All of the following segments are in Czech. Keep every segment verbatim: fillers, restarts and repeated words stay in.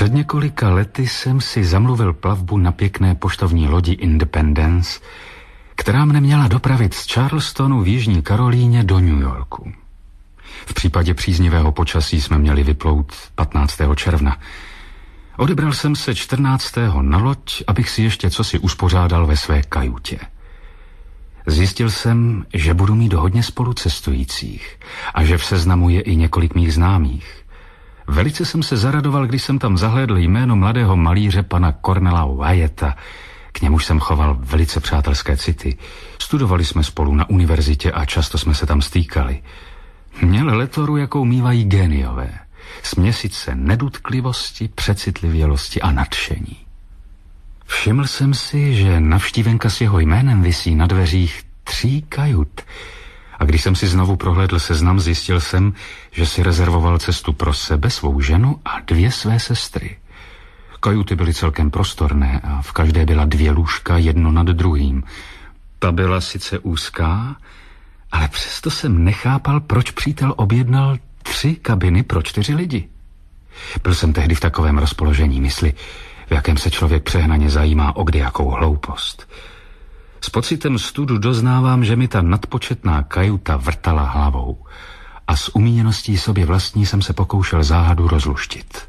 Před několika lety jsem si zamluvil plavbu na pěkné poštovní lodi Independence, která mne měla dopravit z Charlestonu v Jižní Karolíně do New Yorku. V případě příznivého počasí jsme měli vyplout patnáctého června. Odebral jsem se čtrnáctého na loď, abych si ještě cosi uspořádal ve své kajutě. Zjistil jsem, že budu mít hodně spolucestujících a že v seznamu je i několik mých známých. Velice jsem se zaradoval, když jsem tam zahlédl jméno mladého malíře pana Cornela Wyetta. K němuž jsem choval velice přátelské city. Studovali jsme spolu na univerzitě a často jsme se tam stýkali. Měl letoru, jakou mívají géniové. Směsice nedutklivosti, přecitlivělosti a nadšení. Všiml jsem si, že navštívenka s jeho jménem visí na dveřích tří kajut. A když jsem si znovu prohlédl seznam, zjistil jsem, že si rezervoval cestu pro sebe, svou ženu a dvě své sestry. Kajuty byly celkem prostorné a v každé byla dvě lůžka, jedno nad druhým. Ta byla sice úzká, ale přesto jsem nechápal, proč přítel objednal tři kabiny pro čtyři lidi. Byl jsem tehdy v takovém rozpoložení mysli, v jakém se člověk přehnaně zajímá o kdejakou hloupost. S pocitem studu doznávám, že mi ta nadpočetná kajuta vrtala hlavou a s umíněností sobě vlastní jsem se pokoušel záhadu rozluštit.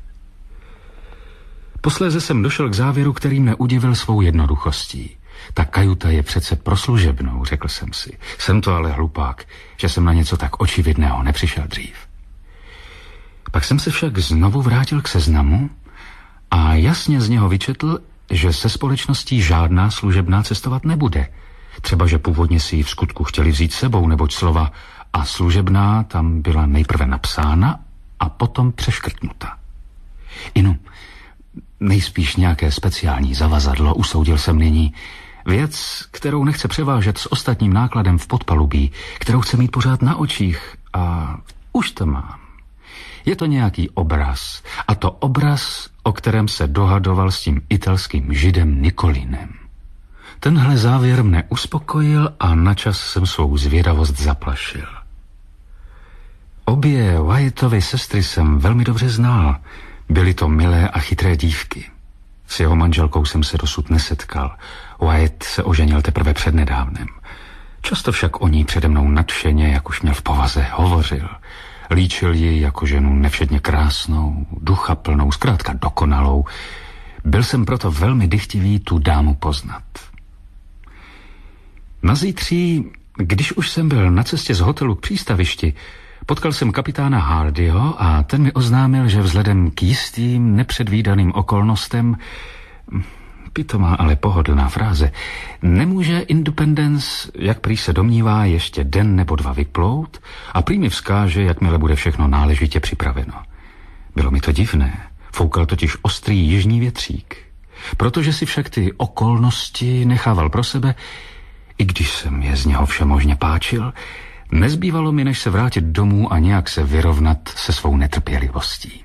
Posléze jsem došel k závěru, který mne udivil svou jednoduchostí. Ta kajuta je přece pro služebnou, řekl jsem si. Jsem to ale hlupák, že jsem na něco tak očividného nepřišel dřív. Pak jsem se však znovu vrátil k seznamu a jasně z něho vyčetl, že se společností žádná služebná cestovat nebude. Třeba, že původně si ji v skutku chtěli vzít sebou, neboť slova a služebná tam byla nejprve napsána a potom přeškrtnuta. Inu, nejspíš nějaké speciální zavazadlo, usoudil jsem nyní. Věc, kterou nechce převážet s ostatním nákladem v podpalubí, kterou chce mít pořád na očích a už to mám. Je to nějaký obraz, a to obraz, o kterém se dohadoval s tím italským židem Nikolinem. Tenhle závěr mne uspokojil a načas jsem svou zvědavost zaplašil. Obě Wyettovy sestry jsem velmi dobře znal. Byly to milé a chytré dívky. S jeho manželkou jsem se dosud nesetkal. Wyett se oženil teprve přednedávnem. Často však o ní přede mnou nadšeně, jak už měl v povaze, hovořil. Líčil ji jako ženu nevšedně krásnou, ducha plnou, zkrátka dokonalou. Byl jsem proto velmi dychtivý tu dámu poznat. Na zítří, když už jsem byl na cestě z hotelu k přístavišti, potkal jsem kapitána Hardyho a ten mi oznámil, že vzhledem k jistým nepředvídaným okolnostem, pitomá, ale pohodlná fráze, nemůže Independence, jak prý se domnívá, ještě den nebo dva vyplout a prý mi vzkáže, jakmile bude všechno náležitě připraveno. Bylo mi to divné, foukal totiž ostrý jižní větřík. Protože si však ty okolnosti nechával pro sebe, i když jsem je z něho všemožně páčil, nezbývalo mi, než se vrátit domů a nějak se vyrovnat se svou netrpělivostí.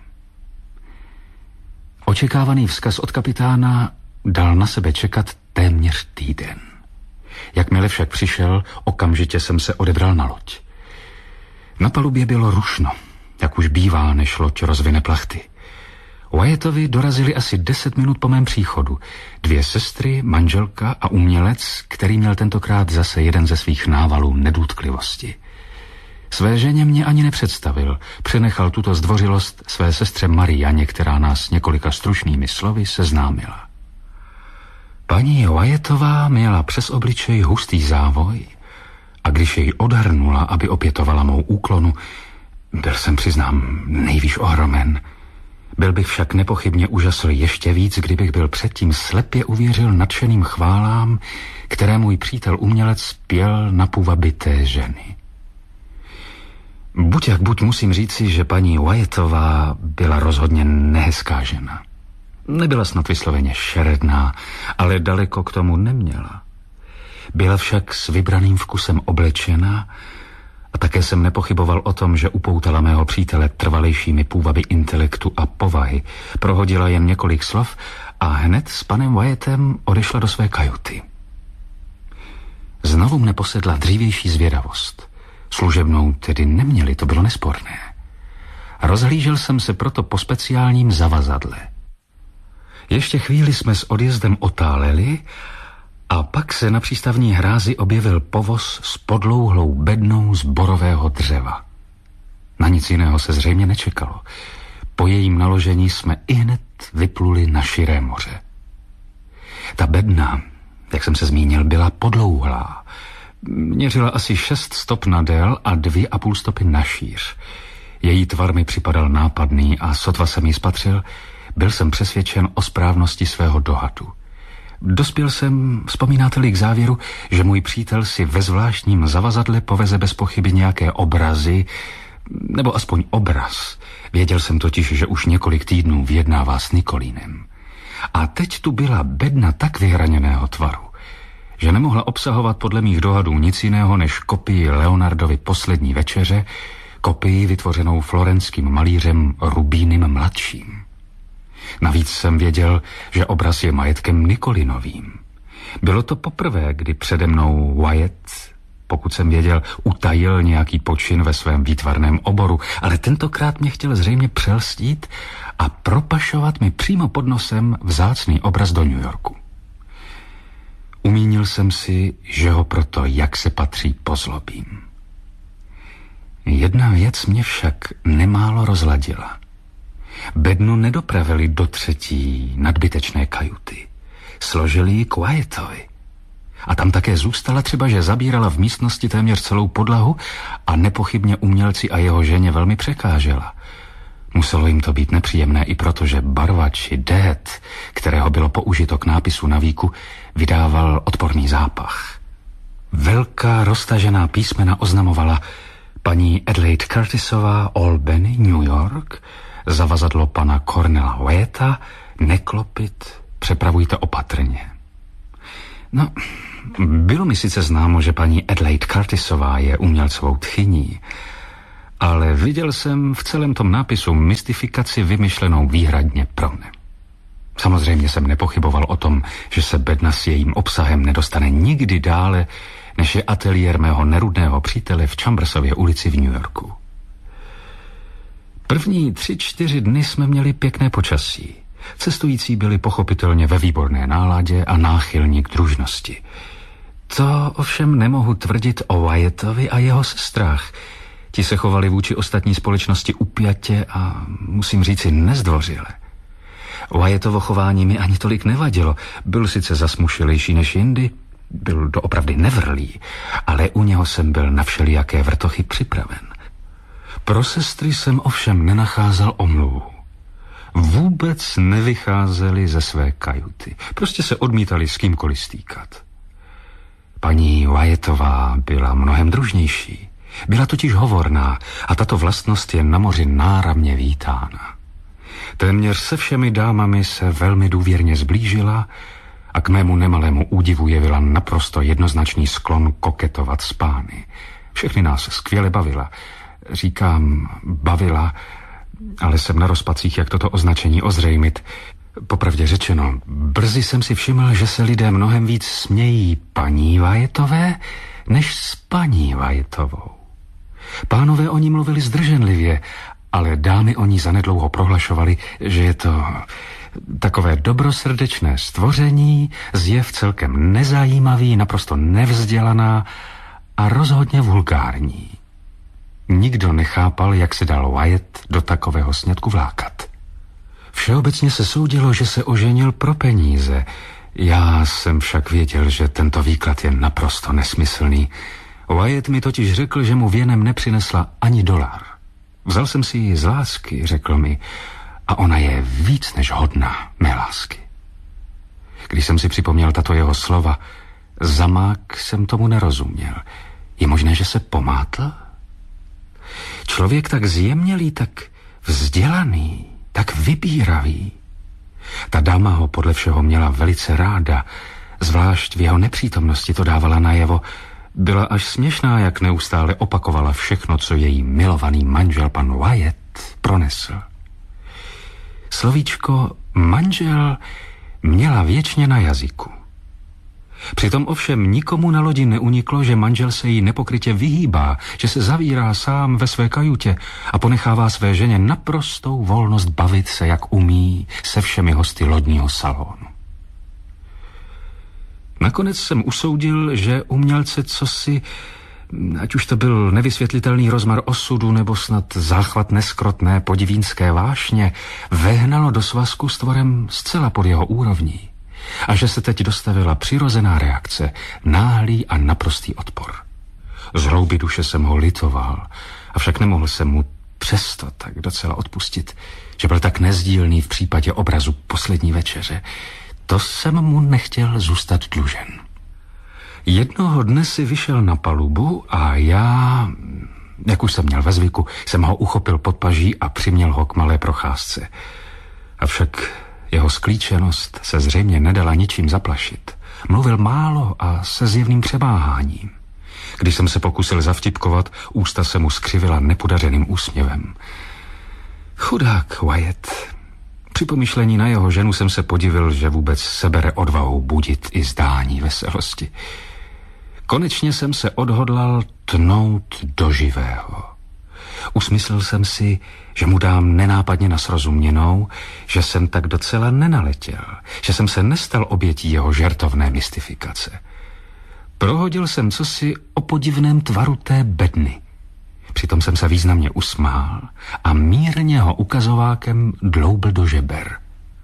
Očekávaný vzkaz od kapitána dal na sebe čekat téměř týden. Jakmile však přišel, okamžitě jsem se odebral na loď. Na palubě bylo rušno, jak už bývá, než loď rozvine plachty. Wyettovi dorazili asi deset minut po mém příchodu. Dvě sestry, manželka a umělec, který měl tentokrát zase jeden ze svých návalů nedutklivosti. Své ženě mě ani nepředstavil. Přenechal tuto zdvořilost své sestře Marianě, která nás několika stručnými slovy seznámila. Paní Wyettová měla přes obličej hustý závoj a když jej odhrnula, aby opětovala mou úklonu, byl jsem, přiznám, nejvíc ohromen. Byl bych však nepochybně úžasl ještě víc, kdybych byl předtím slepě uvěřil nadšeným chválám, které můj přítel umělec pěl na půvabité ženy. Buď jak buď musím říci, že paní Wyettová byla rozhodně nehezká žena. Nebyla snad vysloveně šeredná, ale daleko k tomu neměla. Byla však s vybraným vkusem oblečena a také jsem nepochyboval o tom, že upoutala mého přítele trvalejšími půvaby intelektu a povahy. Prohodila jen několik slov a hned s panem Wyettem odešla do své kajuty. Znovu mne posedla dřívější zvědavost. Služebnou tedy neměli, to bylo nesporné. Rozhlížel jsem se proto po speciálním zavazadle. Ještě chvíli jsme s odjezdem otáleli a pak se na přístavní hrázi objevil povoz s podlouhlou bednou z borového dřeva. Na nic jiného se zřejmě nečekalo. Po jejím naložení jsme ihned vypluli na širé moře. Ta bedna, jak jsem se zmínil, byla podlouhlá. Měřila asi šest stop na dél a dvě a půl stopy na šíř. Její tvar mi připadal nápadný a sotva jsem ji spatřil, byl jsem přesvědčen o správnosti svého dohadu. Dospěl jsem, vzpomínáte-li, k závěru, že můj přítel si ve zvláštním zavazadle poveze bez pochyby nějaké obrazy, nebo aspoň obraz. Věděl jsem totiž, že už několik týdnů vyjednává s Nikolínem. A teď tu byla bedna tak vyhraněného tvaru, že nemohla obsahovat podle mých dohadů nic jiného než kopii Leonardovy Poslední večeře, kopii vytvořenou florenským malířem Rubínem mladším. Navíc jsem věděl, že obraz je majetkem Nikolinovým. Bylo to poprvé, kdy přede mnou Wyatt, pokud jsem věděl, utajil nějaký počin ve svém výtvarném oboru, ale tentokrát mě chtěl zřejmě přelstít a propašovat mi přímo pod nosem vzácný obraz do New Yorku. Umínil jsem si, že ho proto, jak se patří, pozlobím. Jedna věc mě však nemálo rozladila. Bednu nedopravili do třetí nadbytečné kajuty. Složili ji k Wyattovi. A tam také zůstala, třeba že zabírala v místnosti téměř celou podlahu a nepochybně umělci a jeho ženě velmi překážela. Muselo jim to být nepříjemné i proto, že barvač dét, kterého bylo použito k nápisu na víku, vydával odporný zápach. Velká roztažená písmena oznamovala: paní Adelaide Curtisová, Albany, New York, zavazadlo pana Cornela Wyatta, neklopit, přepravujte opatrně. No, bylo mi sice známo, že paní Adelaide Curtisová je umělcovou tchyní, ale viděl jsem v celém tom nápisu mystifikaci vymyšlenou výhradně pro mne. Samozřejmě jsem nepochyboval o tom, že se bedna s jejím obsahem nedostane nikdy dále, než je ateliér mého nerudného přítele v Chambersově ulici v New Yorku. První tři, čtyři dny jsme měli pěkné počasí. Cestující byli pochopitelně ve výborné náladě a náchylní k družnosti. To ovšem nemohu tvrdit o Wyattovi a jeho sestrách. Ti se chovali vůči ostatní společnosti upjatě a, musím říci, nezdvořile. Wyattovo chování mi ani tolik nevadilo. Byl sice zasmušilejší než jindy, byl doopravdy nevrlý, ale u něho jsem byl na všelijaké vrtochy připraven. Pro sestry jsem ovšem nenacházel omluvu. Vůbec nevycházeli ze své kajuty. Prostě se odmítali s kýmkoliv stýkat. Paní Wyattová byla mnohem družnější. Byla totiž hovorná a tato vlastnost je na moři náramně vítána. Téměř se všemi dámami se velmi důvěrně zblížila a k mému nemalému údivu jevila naprosto jednoznačný sklon koketovat s pány. Všechny nás skvěle bavila. Říkám bavila, ale jsem na rozpacích, jak toto označení ozřejmit. Popravdě řečeno, brzy jsem si všiml, že se lidé mnohem víc smějí paní Wyattové, než s paní Wyattovou. Pánové o ní mluvili zdrženlivě, ale dámy o ní zanedlouho prohlašovali, že je to takové dobrosrdečné stvoření, zjev celkem nezajímavý, naprosto nevzdělaná a rozhodně vulgární. Nikdo nechápal, jak se dal Wyatt do takového sňatku vlákat. Všeobecně se soudilo, že se oženil pro peníze. Já jsem však věděl, že tento výklad je naprosto nesmyslný. Wyatt mi totiž řekl, že mu věnem nepřinesla ani dolar. Vzal jsem si ji z lásky, řekl mi, a ona je víc než hodná mé lásky. Když jsem si připomněl tato jeho slova, zamák jsem tomu nerozuměl. Je možné, že se pomátl? Člověk tak zjemnělý, tak vzdělaný, tak vybíravý. Ta dáma ho podle všeho měla velice ráda, zvlášť v jeho nepřítomnosti to dávala najevo. Byla až směšná, jak neustále opakovala všechno, co její milovaný manžel pan Wyatt pronesl. Slovíčko manžel měla věčně na jazyku. Přitom ovšem nikomu na lodi neuniklo, že manžel se jí nepokrytě vyhýbá, že se zavírá sám ve své kajutě a ponechává své ženě naprostou volnost bavit se, jak umí, se všemi hosty lodního salonu. Nakonec jsem usoudil, že umělce cosi, ať už to byl nevysvětlitelný rozmar osudu nebo snad záchvat neskrotné podivínské vášně, vehnalo do svazku s tvorem zcela pod jeho úrovní. A že se teď dostavila přirozená reakce, náhlý a naprostý odpor. Z hloubi duše jsem ho litoval, avšak nemohl jsem mu přesto tak docela odpustit, že byl tak nezdílný v případě obrazu Poslední večeře. To jsem mu nechtěl zůstat dlužen. Jednoho dne si vyšel na palubu a já, jak už jsem měl ve zvyku, jsem ho uchopil pod paží a přiměl ho k malé procházce. Avšak jeho sklíčenost se zřejmě nedala ničím zaplašit. Mluvil málo a se zjevným přemáháním. Když jsem se pokusil zavtipkovat, ústa se mu skřivila nepodařeným úsměvem. Chudák Wyatt. Při pomyšlení na jeho ženu jsem se podivil, že vůbec sebere odvahu budit i zdání veselosti. Konečně jsem se odhodlal tnout do živého. Usmyslel jsem si, že mu dám nenápadně na srozuměnou, že jsem tak docela nenaletěl, že jsem se nestal obětí jeho žertovné mystifikace. Prohodil jsem cosi o podivném tvaru té bedny. Přitom jsem se významně usmál a mírně ho ukazovákem dloubl do žeber.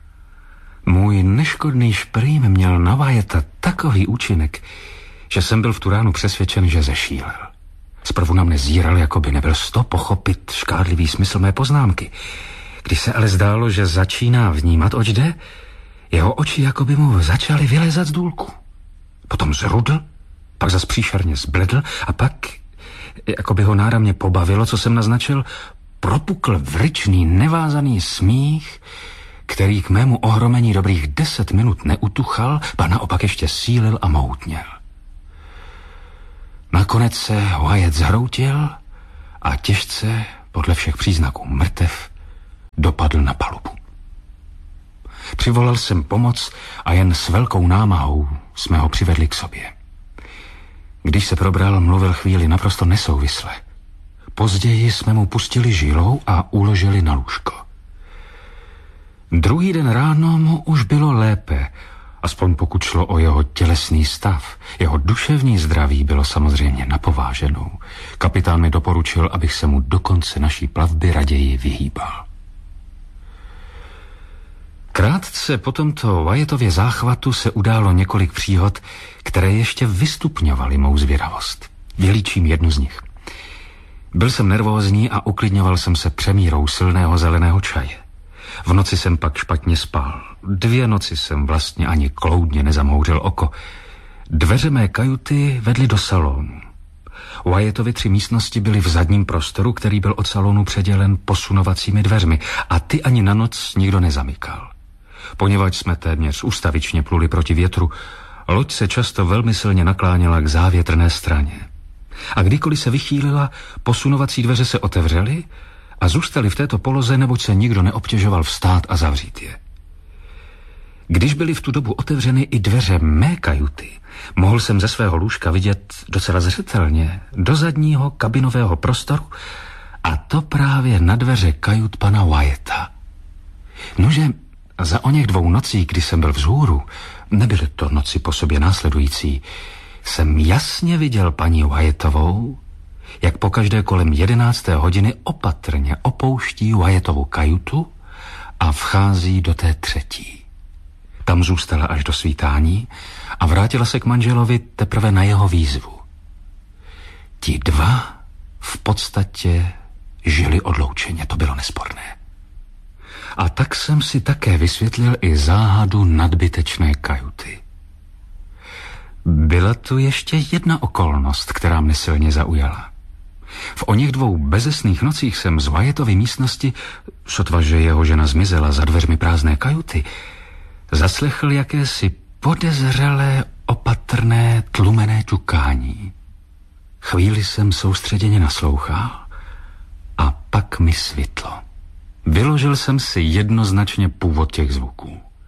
Můj neškodný šprým měl na Wyatta takový účinek, že jsem byl v tu ránu přesvědčen, že zešílel. Zprvu na mne zíral, jako by nebyl sto pochopit škádlivý smysl mé poznámky. Když se ale zdálo, že začíná vnímat, oč jde, jeho oči jako by mu začaly vylézat z důlku. Potom zrudl, pak zas příšerně zbledl a pak, jako by ho náramně pobavilo, co jsem naznačil, propukl vryčný, nevázaný smích, který k mému ohromení dobrých deset minut neutuchal, ba naopak ještě sílil a moutněl. Nakonec se Wyatt zhroutil a těžce, podle všech příznaků mrtev, dopadl na palubu. Přivolal jsem pomoc a jen s velkou námahou jsme ho přivedli k sobě. Když se probral, mluvil chvíli naprosto nesouvisle. Později jsme mu pustili žilou a uložili na lůžko. Druhý den ráno mu už bylo lépe, aspoň pokud šlo o jeho tělesný stav. Jeho duševní zdraví bylo samozřejmě napováženou. Kapitán mi doporučil, abych se mu do konce naší plavby raději vyhýbal. Krátce po tomto Wyattově záchvatu se událo několik příhod, které ještě vystupňovaly mou zvědavost. Vylíčím jednu z nich. Byl jsem nervózní a uklidňoval jsem se přemírou silného zeleného čaje. V noci jsem pak špatně spal. Dvě noci jsem vlastně ani kloudně nezamhouřil oko. Dveře mé kajuty vedly do salonu. Wyattovy tři místnosti byly v zadním prostoru, který byl od salonu předělen posunovacími dveřmi a ty ani na noc nikdo nezamykal. Poněvadž jsme téměř ustavičně pluli proti větru, loď se často velmi silně nakláněla k závětrné straně. A kdykoliv se vychýlila, posunovací dveře se otevřely a zůstaly v této poloze, neboť se nikdo neobtěžoval vstát a zavřít je. Když byly v tu dobu otevřeny i dveře mé kajuty, mohl jsem ze svého lůžka vidět docela zřetelně do zadního kabinového prostoru, a to právě na dveře kajut pana Wyatta. Nože za oněch dvou nocí, kdy jsem byl vzhůru, nebyly to noci po sobě následující, jsem jasně viděl paní Wyattovou, jak pokaždé kolem jedenácté hodiny opatrně opouští Wyattovu kajutu a vchází do té třetí. Tam zůstala až do svítání a vrátila se k manželovi teprve na jeho výzvu. Ti dva v podstatě žili odloučeně, to bylo nesporné. A tak jsem si také vysvětlil i záhadu nadbytečné kajuty. Byla tu ještě jedna okolnost, která mne silně zaujala. V oněch dvou bezesných nocích jsem z Wyattovy místnosti, sotva že jeho žena zmizela za dveřmi prázdné kajuty, zaslechl jakési podezřelé, opatrné, tlumené ťukání. Chvíli jsem soustředěně naslouchal a pak mi svitlo. Vyložil jsem si jednoznačně původ těch zvuků.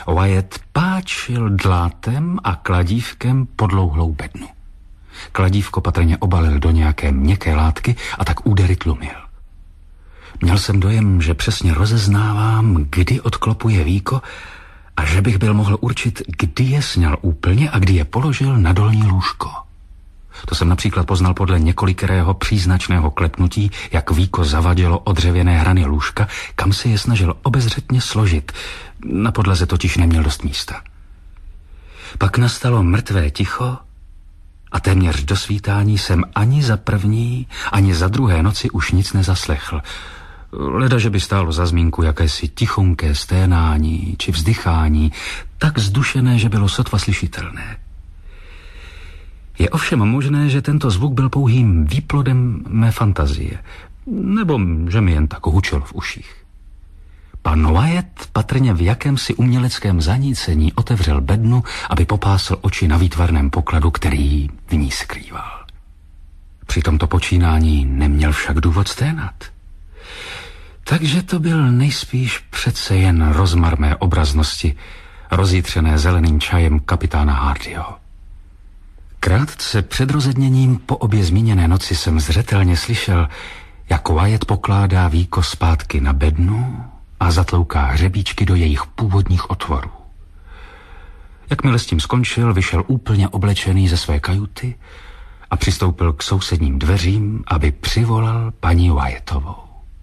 Wyatt páčil dlátem a kladívkem podlouhlou bednu. Kladívko patrně obalil do nějaké měkké látky a tak údery tlumil. Měl jsem dojem, že přesně rozeznávám, kdy odklopuje víko a že bych byl mohl určit, kdy je sňal úplně a kdy je položil na dolní lůžko. To jsem například poznal podle několikerého příznačného klepnutí, jak víko zavadilo odřevěné hrany lůžka, kam se je snažil obezřetně složit. Na podlaze totiž neměl dost místa. Pak nastalo mrtvé ticho a téměř do svítání jsem ani za první, ani za druhé noci už nic nezaslechl. Leda, že by stálo za zmínku jakési tichonké sténání či vzdychání, tak zdušené, že bylo sotva slyšitelné. Je ovšem možné, že tento zvuk byl pouhým výplodem mé fantazie, nebo že mi jen tak hučel v uších. Pan Wyatt patrně v jakémsi uměleckém zanícení otevřel bednu, aby popásl oči na výtvarném pokladu, který v ní skrýval. Při tomto počínání neměl však důvod sténat. Takže to byl nejspíš přece jen rozmar mé obraznosti, rozjitřené zeleným čajem kapitána Hardyho. Krátce před rozedněním po obě zmíněné noci jsem zřetelně slyšel, jak Wyatt pokládá víko zpátky na bednu a zatlouká hřebíčky do jejich původních otvorů. Jakmile s tím skončil, vyšel úplně oblečený ze své kajuty a přistoupil k sousedním dveřím, aby přivolal paní Wyattovou.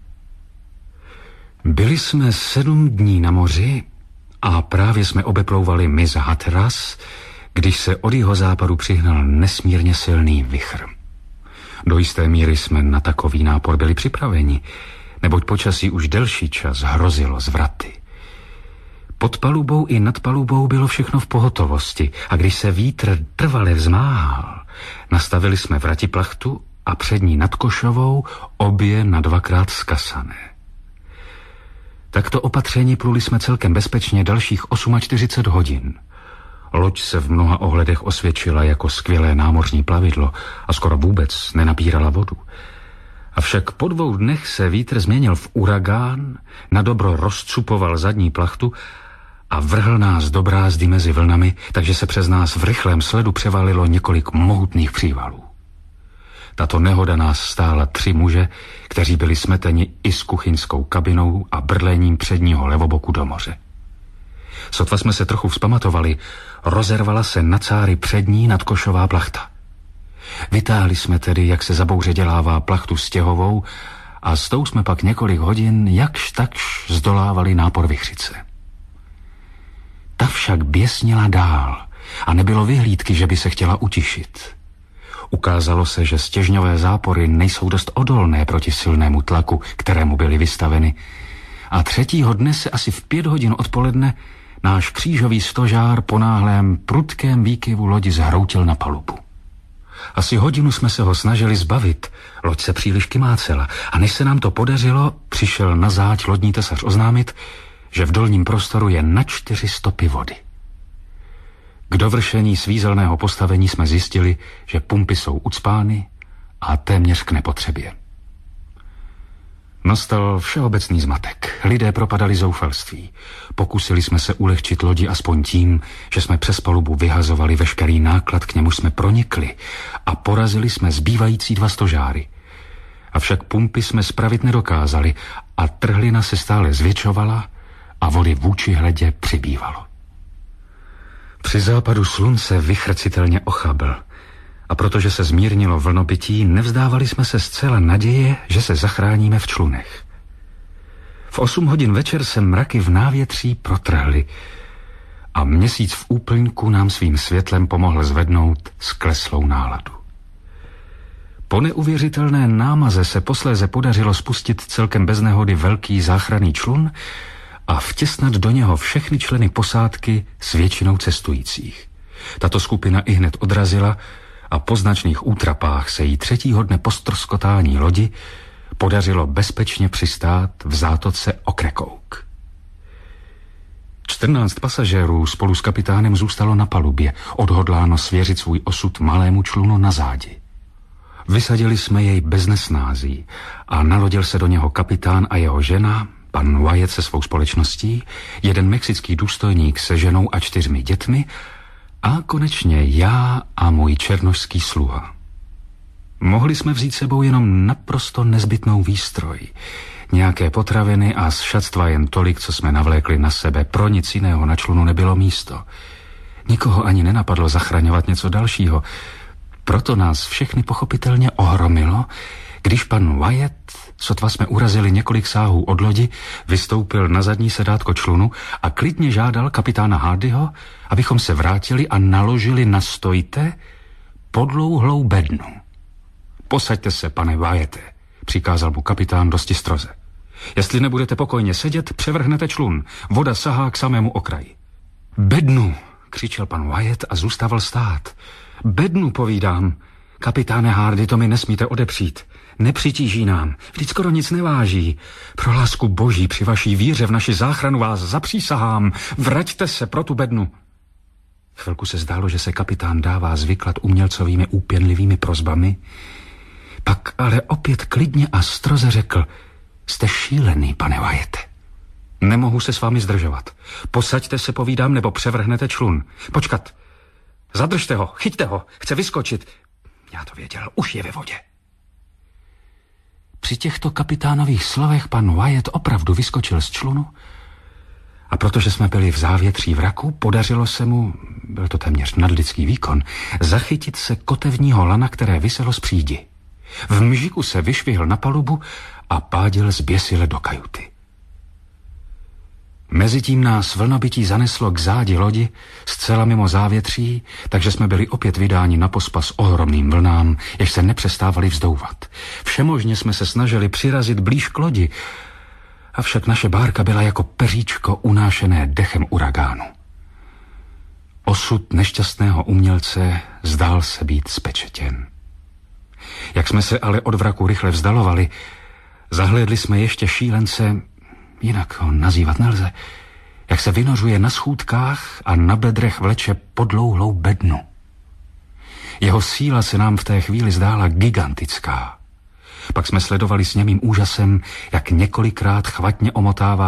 Byli jsme sedm dní na moři a právě jsme obeplouvali mys Hatteras, když se od jihozápadu přihnal nesmírně silný vichr. Do jisté míry jsme na takový nápor byli připraveni, neboť počasí už delší čas hrozilo zvraty. Pod palubou i nad palubou bylo všechno v pohotovosti a když se vítr trvale vzmáhal, nastavili jsme vratiplachtu a přední nad košovou obě na dvakrát zkasané. Takto opatření pluli jsme celkem bezpečně dalších čtyřicet osm hodin. Loď se v mnoha ohledech osvědčila jako skvělé námořní plavidlo a skoro vůbec nenabírala vodu. Avšak po dvou dnech se vítr změnil v uragán, nadobro rozcupoval zadní plachtu a vrhl nás do brázdy mezi vlnami, takže se přes nás v rychlém sledu převalilo několik mohutných přívalů. Tato nehoda nás stála tři muže, kteří byli smeteni i s kuchyňskou kabinou a brdlením předního levoboku do moře. Sotva jsme se trochu vzpamatovali, rozervala se na cáry přední nadkošová plachta. Vytáhli jsme tedy, jak se za bouře dělává, plachtu stěhovou a s tou jsme pak několik hodin jakž takž zdolávali nápor vichřice. Ta však běsnila dál a nebylo vyhlídky, že by se chtěla utišit. Ukázalo se, že stěžňové zápory nejsou dost odolné proti silnému tlaku, kterému byly vystaveny, a třetího dne se asi v pět hodin odpoledne náš křížový stožár po náhlém prudkém výkyvu lodi zhroutil na palubu. Asi hodinu jsme se ho snažili zbavit, loď se příliš kymácela a než se nám to podařilo, přišel na záď lodní tesař oznámit, že v dolním prostoru je na čtyři stopy vody. K dovršení svízelného postavení jsme zjistili, že pumpy jsou ucpány a téměř k nepotřebě. Nastal všeobecný zmatek. Lidé propadali zoufalství. Pokusili jsme se ulehčit lodi aspoň tím, že jsme přes palubu vyhazovali veškerý náklad, k němu jsme pronikli a porazili jsme zbývající dva stožáry. Avšak pumpy jsme spravit nedokázali a trhlina se stále zvětšovala a vody vůči hledě přibývalo. Při západu slunce vichr citelně ochabl a protože se zmírnilo vlnobytí, nevzdávali jsme se zcela naděje, že se zachráníme v člunech. V osm hodin večer se mraky v návětří protrhly a měsíc v úplňku nám svým světlem pomohl zvednout skleslou náladu. Po neuvěřitelné námaze se posléze podařilo spustit celkem bez nehody velký záchranný člun a vtěsnat do něho všechny členy posádky s většinou cestujících. Tato skupina ihned odrazila a po značných útrapách se jí třetího dne po ztroskotání lodi podařilo bezpečně přistát v zátoce Ocracoke. Čtrnáct pasažérů spolu s kapitánem zůstalo na palubě, odhodláno svěřit svůj osud malému člunu na zádi. Vysadili jsme jej bez nesnází a nalodil se do něho kapitán a jeho žena, pan Wyatt se svou společností, jeden mexický důstojník se ženou a čtyřmi dětmi a konečně já a můj černošský sluha. Mohli jsme vzít sebou jenom naprosto nezbytnou výstroj, nějaké potraviny a z šatstva jen tolik, co jsme navlékli na sebe. Pro nic jiného na člunu nebylo místo. Nikoho ani nenapadlo zachraňovat něco dalšího. Proto nás všechny pochopitelně ohromilo, když pan Wyatt, sotva jsme urazili několik sáhů od lodi, vystoupil na zadní sedátko člunu a klidně žádal kapitána Hardyho, abychom se vrátili a naložili na stojte podlouhlou bednu. Posaďte se, pane Wyatte, přikázal mu kapitán dosti stroze. Jestli nebudete pokojně sedět, převrhnete člun. Voda sahá k samému okraji. Bednu, křičel pan Wyatt a zůstával stát. Bednu, povídám. Kapitáne Hardy, to mi nesmíte odepřít. Nepřitíží nám, vždyť skoro nic neváží. Pro lásku boží, při vaší víře v naši záchranu vás zapřísahám. Vraťte se pro tu bednu. Chvilku se zdálo, že se kapitán dává zvyklat umělcovými úpěnlivými prosbami. Pak ale opět klidně a stroze řekl: jste šílený, pane Wyatte. Nemohu se s vámi zdržovat. Posaďte se, povídám, nebo převrhnete člun. Počkat. Zadržte ho, chyťte ho, chce vyskočit. Já to věděl, už je ve vodě. Při těchto kapitánových slovech pan Wyatt opravdu vyskočil z člunu a protože jsme byli v závětří vraku, podařilo se mu, byl to téměř nadlidský výkon, zachytit se kotevního lana, které viselo z přídi. V mžiku se vyšvihl na palubu a pádil zběsile do kajuty. Mezitím nás vlnobytí zaneslo k zádi lodi, zcela mimo závětří, takže jsme byli opět vydáni na pospas ohromným vlnám, jež se nepřestávali vzdouvat. Všemožně jsme se snažili přirazit blíž k lodi, avšak naše bárka byla jako peříčko unášené dechem uragánu. Osud nešťastného umělce zdál se být spečetěn. Jak jsme se ale od vraku rychle vzdalovali, zahlédli jsme ještě šílence, jinak ho nazývat nelze, jak se vynořuje na schůdkách a na bedrech vleče podlouhlou bednu. Jeho síla se nám v té chvíli zdála gigantická. Pak jsme sledovali s němým úžasem, jak několikrát chvatně omotává